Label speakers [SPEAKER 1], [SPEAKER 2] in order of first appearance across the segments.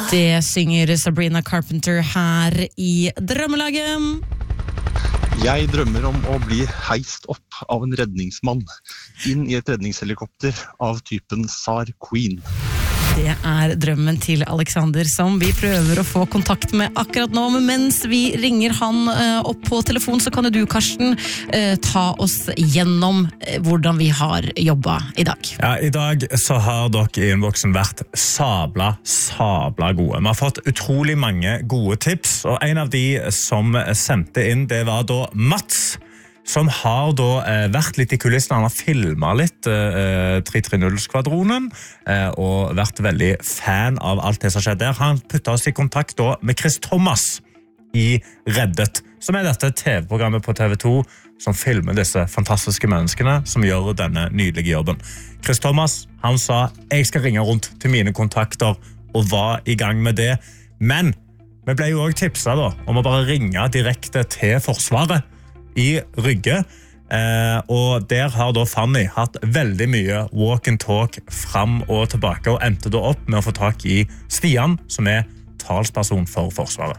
[SPEAKER 1] Det synger Sabrina Carpenter her i Drømmelaget.
[SPEAKER 2] Jeg drømmer om å bli heist opp av en redningsmann inn i et redningshelikopter av typen SAR Queen.
[SPEAKER 1] Det drømmen til Alexander som vi prøver å få kontakt med akkurat nå, men mens vi ringer han opp på telefon, så kan du, Karsten, ta oss gjennom hvordan vi har jobbet i dag.
[SPEAKER 3] Ja, i dag så har dere i innboksen vært sabla gode. Vi har fått utrolig mange gode tips, og en av de som sendte inn, det var da Mats, som har da vært litt i kulissen. Han har filmet litt 330-skvadronen og vært veldig fan av alt det som skjedde der. Han puttet oss i kontakt da med Chris Thomas i Reddet, som dette TV-programmet på TV2 som filmer disse fantastiske menneskene som gjør denne nydelige jobben. Chris Thomas, han sa, jeg skal ringe rundt til mine kontakter og var i gang med det. Men vi ble jo også tipset da, om å bare ringe direkte til Forsvaret i Rygge, og der har da Fanny hatt veldig mye walk and talk fram og tilbake, og endte da opp med å få tak i Stian, som talsperson for Forsvaret.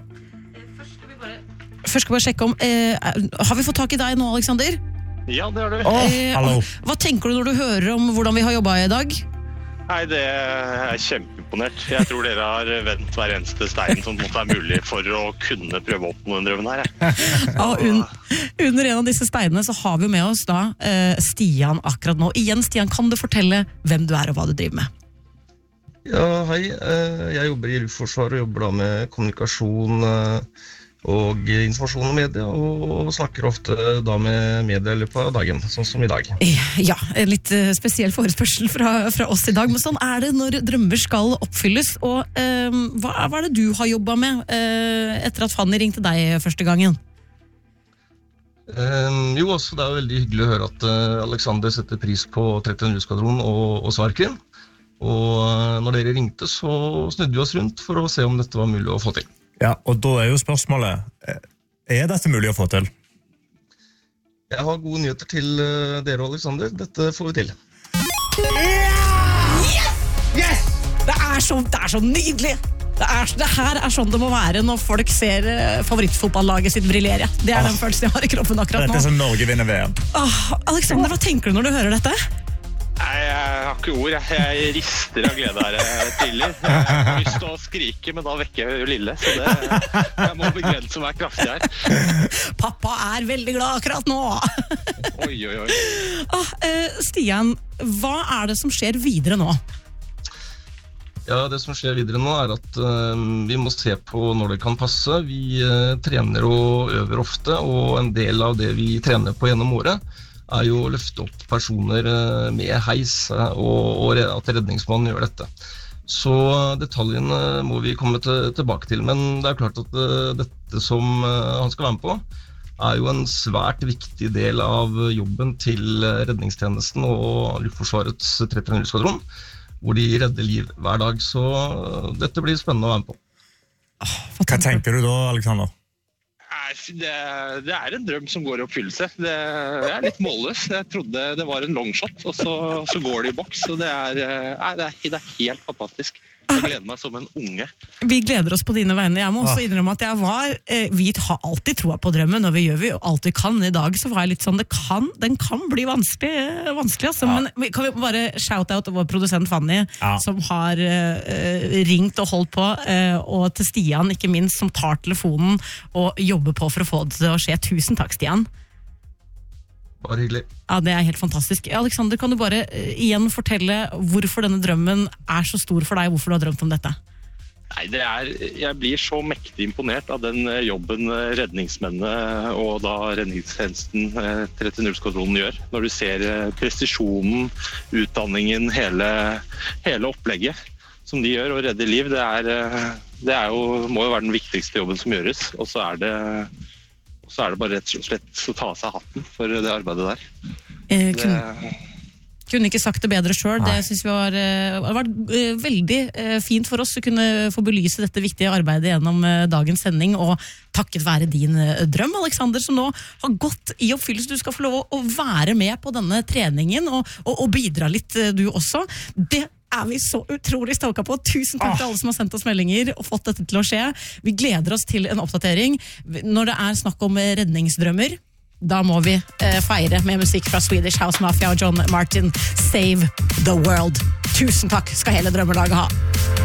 [SPEAKER 1] Først skal vi bare sjekke om, har vi fått tak i deg nå, Alexander?
[SPEAKER 2] Ja, det har du.
[SPEAKER 3] Hallo.
[SPEAKER 1] Hva tenker du når du hører om hvordan vi har jobbet i dag?
[SPEAKER 2] Nei, det kjempeimponert. Jeg tror dere har vendt hver eneste stein som måtte mulig for å kunne prøve opp noen drømmen her.
[SPEAKER 1] Ja, under en av disse steinene så har vi med oss da Stian akkurat nå. Igjen, Stian, kan du fortelle hvem du og hva du driver med?
[SPEAKER 4] Ja, hei. Jeg jobber i Luftforsvaret og jobber da med kommunikasjon og informasjon og media, og snakker ofte da med media i løpet av dagen, sånn som i dag.
[SPEAKER 1] Ja, en litt spesiell forespørsel fra oss i dag, men sånn det når drømmer skal oppfylles. Og hva det du har jobbet med etter at Fanny ringte deg første gangen?
[SPEAKER 4] Jo, også det jo veldig hyggelig å høre at Alexander setter pris på 330-skvadronen og Svarken. Og når dere ringte, så snudde vi oss rundt for å se om dette var mulig å få til.
[SPEAKER 3] Ja, og da jo spørsmålet, dette mulig å få til?
[SPEAKER 4] Jeg har gode nyheter til dere, Alexander. Dette får vi til.
[SPEAKER 1] Yes! Det så nydelig! Det her sånn det må være når folk ser favorittfotballaget sitt briljere. Det den følelsen jeg har i kroppen akkurat nå.
[SPEAKER 3] Dette som Norge vinner VM.
[SPEAKER 1] Alexander, hva tenker du når du hører dette?
[SPEAKER 2] Nei, jeg har ikke ord. Jeg rister av glede her tidlig. Jeg har lyst til å skrike, men da vekker jeg jo lille. Så jeg må begrense meg kraftig her.
[SPEAKER 1] Pappa veldig glad akkurat nå.
[SPEAKER 2] Oi.
[SPEAKER 1] Stian, hva det som skjer videre nå?
[SPEAKER 4] Ja, det som skjer videre nå at vi må se på når det kan passe. Vi trener og øver ofte, og en del av det vi trener på gjennom året jo å løfte opp personer med heis, og at redningsmannen gjør dette. Så detaljene må vi komme tilbake til, men det klart at dette som han skal være med på, jo en svært viktig del av jobben til redningstjenesten og Luftforsvarets 330-skvadron, hvor de redder liv hver dag, så dette blir spennende å være med på.
[SPEAKER 3] Hva tenker du da, Alexander?
[SPEAKER 2] Det en drøm som går i oppfyllelse. Det litt målløs. Jeg trodde det var en longshot, og så går det i boks. Og det helt fantastisk. Jeg gleder meg som en unge.
[SPEAKER 1] Vi gleder oss på dine vegne. Jeg må også innrømme at vi har alltid troa på drømmen, og vi gjør alt vi kan. I dag så var jeg litt sånn, den kan bli vanskelig altså. Men kan vi bare shout-out vår produsent Fanny, som har ringt og holdt på, og til Stian, ikke minst, som tar telefonen og jobber på for å få det til å skje. Tusen takk, Stian.
[SPEAKER 4] Bare hyggelig.
[SPEAKER 1] Ja, det helt fantastisk. Alexander, kan du bare igjen fortelle hvorfor denne drømmen så stor for deg, hvorfor du har drømt om dette?
[SPEAKER 2] Nei, jeg blir så mektig imponert av den jobben redningsmennene og da redningstjenesten 330-skvadronen gjør. Når du ser presisjonen, utdanningen, hele opplegget som de gjør og redder liv, må jo være den viktigste jobben som gjøres, og så det bare rett og slett å ta av seg hatten for det arbeidet der.
[SPEAKER 1] Kunne ikke sagt det bedre selv. Det synes vi har vært veldig fint for oss å kunne få belyse dette viktige arbeidet gjennom dagens sending, og takket være din drøm, Alexander, som nå har gått i oppfyllelse. Du skal få lov å være med på denne treningen og bidra litt du også. Det er vi så utrolig stoka på. Tusen takk til alle som har sendt oss meldinger og fått dette til å skje. Vi gleder oss til en oppdatering. Når det er snakk om redningsdrømmer, da må vi feire med musikk fra Swedish House Mafia og John Martin. Save the world. Tusen takk skal hele drømmelaget ha.